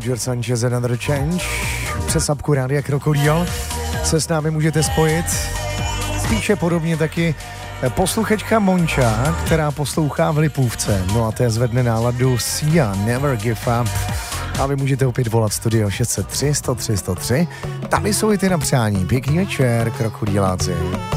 George Sanchez Another Change. Přes apku Rádia Krokodýl se s námi můžete spojit. Píše podobně taky posluchačka Monča, která poslouchá v Lipůvce. No a té zvedne náladu Sia, Never Give Up. A vy můžete opět volat studio 603 103 103. Tam jsou i ty na přání. Pěkný večer, krokodýláci.